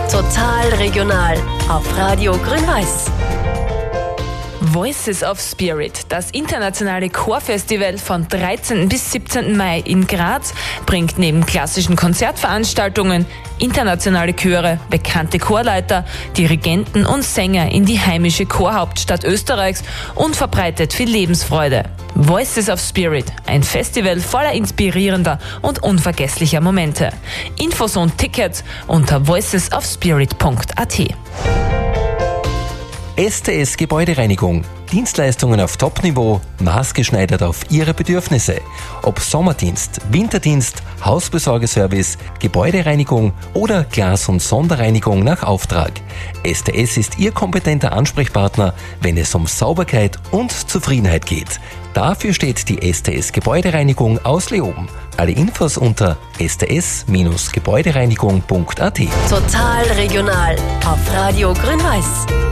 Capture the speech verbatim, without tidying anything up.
Total regional auf Radio Grün-Weiß. Voices of Spirit, das internationale Chorfestival von dreizehnten bis siebzehnten Mai in Graz, bringt neben klassischen Konzertveranstaltungen internationale Chöre, bekannte Chorleiter, Dirigenten und Sänger in die heimische Chorhauptstadt Österreichs und verbreitet viel Lebensfreude. Voices of Spirit, ein Festival voller inspirierender und unvergesslicher Momente. Infos und Tickets unter voices of spirit punkt a t. S T S Gebäudereinigung. Dienstleistungen auf Top-Niveau, maßgeschneidert auf Ihre Bedürfnisse. Ob Sommerdienst, Winterdienst, Hausbesorgeservice, Gebäudereinigung oder Glas- und Sonderreinigung nach Auftrag. S T S ist Ihr kompetenter Ansprechpartner, wenn es um Sauberkeit und Zufriedenheit geht. Dafür steht die S T S Gebäudereinigung aus Leoben. Alle Infos unter s t s Bindestrich gebäudereinigung punkt a t. Total regional auf Radio Grün-Weiß.